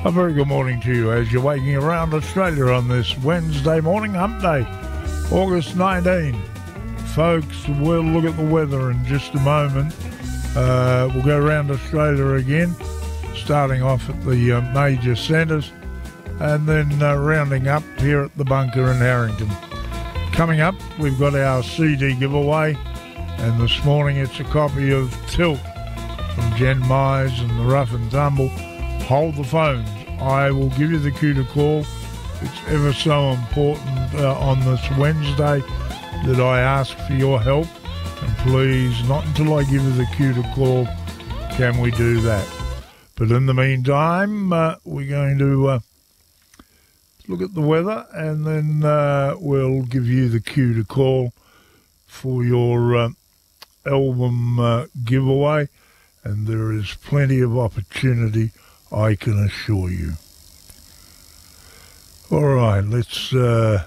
A very good morning to you as you're waking around Australia on this Wednesday morning, hump day, August 19. Folks, we'll look at the weather in just a moment. We'll go around Australia again, starting off at the major centres and then rounding up here at the bunker in Harrington. Coming up, we've got our CD giveaway, and this morning it's a copy of Tilt from Jen Myers and the Rough and Tumble. Hold the phones. I will give you the cue to call. It's ever so important on this Wednesday that I ask for your help. And please, not until I give you the cue to call can we do that. But in the meantime, we're going to look at the weather, and then we'll give you the cue to call for your album giveaway. And there is plenty of opportunity, I can assure you. All right, let's go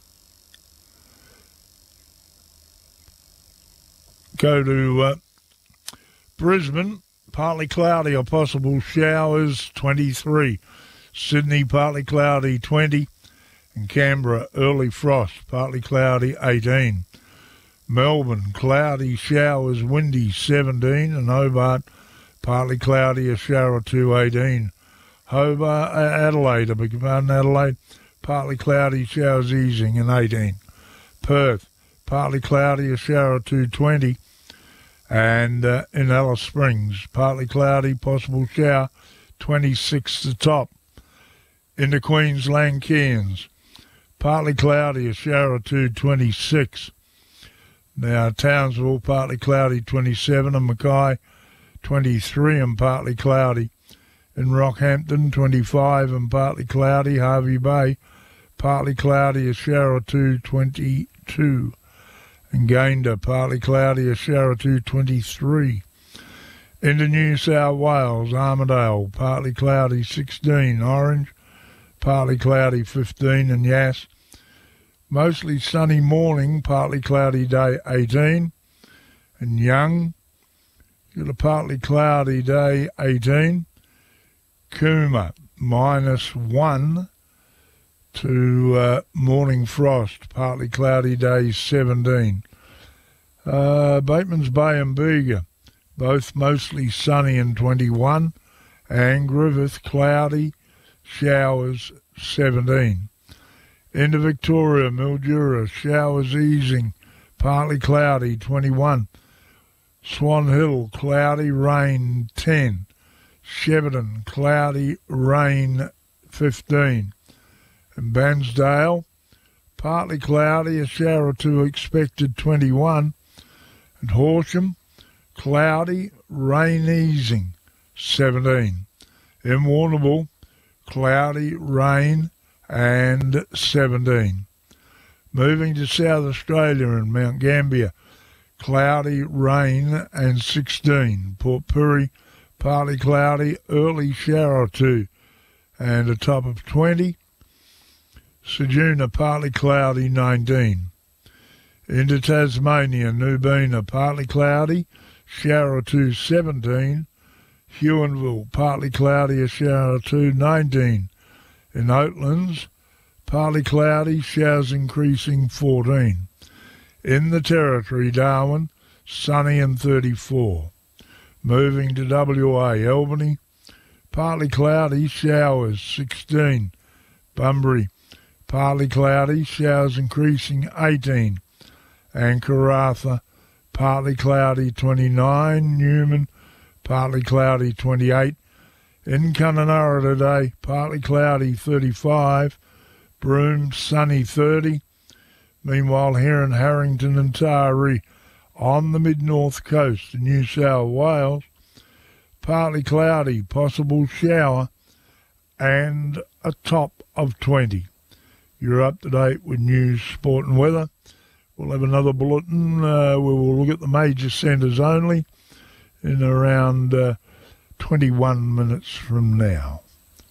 to Brisbane. Partly cloudy or possible showers, 23. Sydney, partly cloudy, 20. And Canberra, early frost, partly cloudy, 18. Melbourne, cloudy, showers, windy, 17. And Hobart, partly cloudy, a shower or two, 18. Adelaide, Adelaide, partly cloudy, showers easing, and 18. Perth, partly cloudy, a shower or two, 20. And in Alice Springs, partly cloudy, possible shower, 26 the top. Into Queensland, Cairns, partly cloudy, a shower or two, 26. Now Townsville, partly cloudy, 27, and Mackay, 23 and partly cloudy. In Rockhampton, 25 and partly cloudy. Harvey Bay, partly cloudy, a shower or two, 22. And Gayndah, partly cloudy, a shower or two, 23. Into New South Wales, Armidale, partly cloudy, 16. Orange, partly cloudy, 15. And Yass, mostly sunny morning, partly cloudy day, 18. And Young, got a partly cloudy day, 18. Cooma, -1 to morning frost, partly cloudy day, 17. Bateman's Bay and Bega, both mostly sunny and 21. And Griffith, cloudy, showers, 17. Into Victoria, Mildura, showers easing, partly cloudy, 21. Swan Hill, cloudy, rain, 10. Shepparton, cloudy, rain, 15. And Bansdale, partly cloudy, a shower or two expected, 21. And Horsham, cloudy, rain easing, 17. In Warrnambool, cloudy, rain, and 17. Moving to South Australia and Mount Gambier, cloudy, rain, and 16. Port Pirie, partly cloudy, early shower or two, and a top of 20. Ceduna, partly cloudy, 19. Into Tasmania, Nubina, partly cloudy, shower or two, 17. Huonville, partly cloudy, a shower or two, 19. In Oatlands, partly cloudy, showers increasing, 14. In the Territory, Darwin, sunny and 34. Moving to WA, Albany, partly cloudy, showers, 16. Bunbury, partly cloudy, showers increasing, 18. And Karratha, partly cloudy, 29. Newman, partly cloudy, 28. In Kununurra today, partly cloudy, 35. Broome, sunny, 30. Meanwhile, here in Harrington and Taree, on the mid-north coast of New South Wales, partly cloudy, possible shower, and a top of 20. You're up to date with news, sport and weather. We'll have another bulletin. We will look at the major centres only in around 21 minutes from now.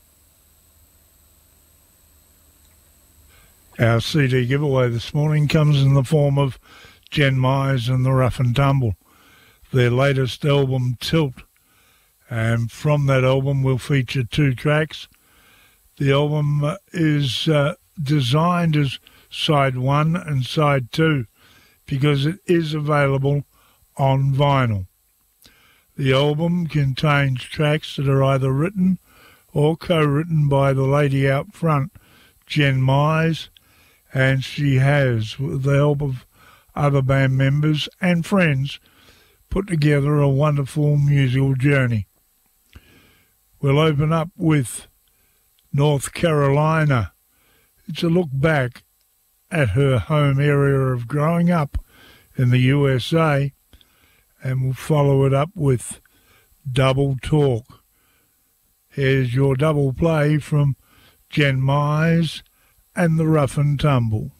Our CD giveaway this morning comes in the form of Jen Myers and the Rough and Tumble, their latest album, Tilt. And from that album we'll feature two tracks. The album is designed as side 1 and side 2 because it is available on vinyl. The album contains tracks that are either written or co-written by the lady out front, Jen Mize, and she has, with the help of other band members and friends, put together a wonderful musical journey. We'll open up with North Carolina. It's a look back at her home area of growing up in the USA, and we'll follow it up with Double Talk. Here's your double play from Jen Mize and the Rough and Tumble.